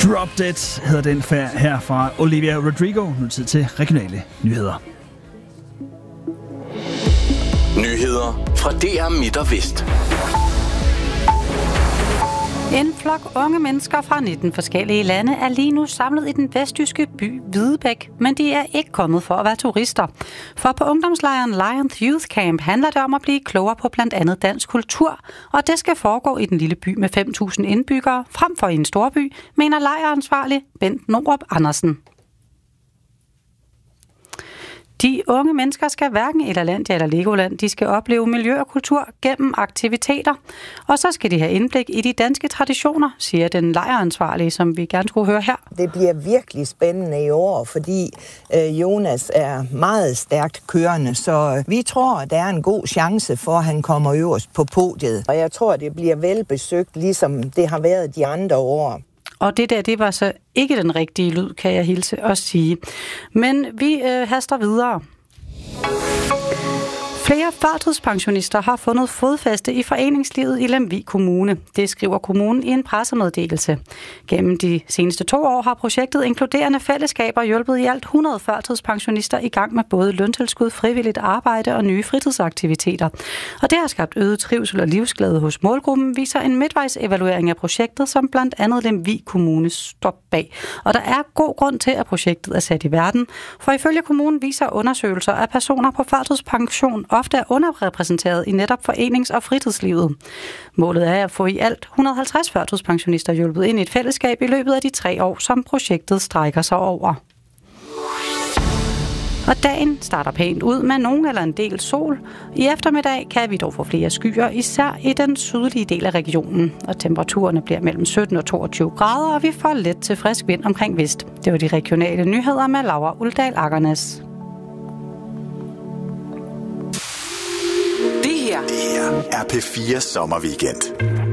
Drop Dead hedder den her fra Olivia Rodrigo. Nu tid til regionale nyheder. Nyheder fra DR Midt og Vest. En flok unge mennesker fra 19 forskellige lande er lige nu samlet i den vestjyske by Hvidebæk, men de er ikke kommet for at være turister. For på ungdomslejren Lions Youth Camp handler det om at blive klogere på blandt andet dansk kultur, og det skal foregå i den lille by med 5.000 indbyggere, frem for i en storby, mener lejransvarlig Bent Norup Andersen. De unge mennesker skal hverken i Lalandia eller Legoland. De skal opleve miljø og kultur gennem aktiviteter. Og så skal de have indblik i de danske traditioner, siger den lejransvarlige, som vi gerne skulle høre her. Det bliver virkelig spændende i år, fordi Jonas er meget stærkt kørende. Så vi tror, der er en god chance for, at han kommer øverst på podiet. Og jeg tror, det bliver velbesøgt, ligesom det har været de andre år. Og det var så ikke den rigtige lyd, kan jeg hilse og sige. Men vi haster videre. Flere førtidspensionister har fundet fodfæste i foreningslivet i Lemvig Kommune. Det skriver kommunen i en pressemeddelelse. Gennem de seneste 2 år har projektet Inkluderende Fællesskaber hjulpet i alt 100 førtidspensionister i gang med både løntilskud, frivilligt arbejde og nye fritidsaktiviteter. Og det har skabt øget trivsel og livsglæde hos målgruppen, viser en midtvejsevaluering af projektet, som blandt andet Lemvig Kommune står bag. Og der er god grund til, at projektet er sat i verden, for ifølge kommunen viser undersøgelser, at personer på førtidspension ofte er underrepræsenteret i netop forenings- og fritidslivet. Målet er at få i alt 150 førtidspensionister hjulpet ind i et fællesskab i løbet af de 3 år, som projektet strækker sig over. Og dagen starter pænt ud med nogen eller en del sol. I eftermiddag kan vi dog få flere skyer, især i den sydlige del af regionen. Og temperaturerne bliver mellem 17 og 22 grader, og vi får let til frisk vind omkring vest. Det var de regionale nyheder med Laura Uldal Akernes. Det her er P4 Sommerweekend.